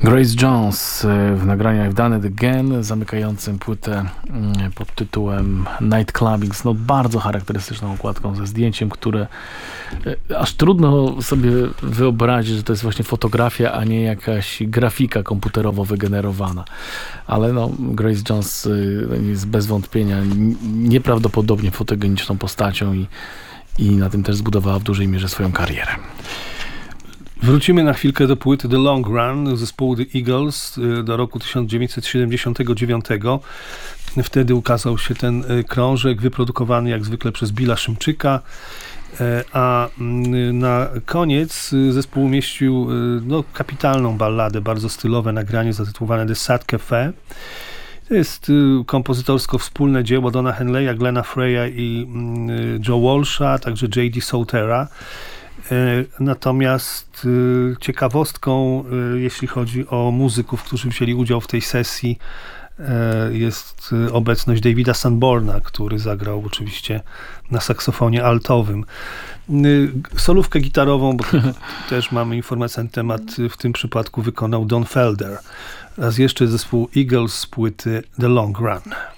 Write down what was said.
Grace Jones w nagraniach Done It Again, zamykającym płytę pod tytułem Nightclubbing, no bardzo charakterystyczną okładką ze zdjęciem, które aż trudno sobie wyobrazić, że to jest właśnie fotografia, a nie jakaś grafika komputerowo wygenerowana. Ale no, Grace Jones jest bez wątpienia nieprawdopodobnie fotogeniczną postacią i na tym też zbudowała w dużej mierze swoją karierę. Wrócimy na chwilkę do płyty The Long Run zespołu The Eagles do roku 1979. Wtedy ukazał się ten krążek wyprodukowany jak zwykle przez Billa Szymczyka, a na koniec zespół umieścił kapitalną balladę, bardzo stylowe nagranie zatytułowane The Sad Cafe. To jest kompozytorsko wspólne dzieło Dona Henleya, Glena Freya i Joe Walsha, także J.D. Soutera. Natomiast ciekawostką, jeśli chodzi o muzyków, którzy wzięli udział w tej sesji, jest obecność Davida Sanborna, który zagrał oczywiście na saksofonie altowym. Solówkę gitarową, bo też mamy informację na ten temat, w tym przypadku wykonał Don Felder. Raz jeszcze zespół Eagles z płyty The Long Run.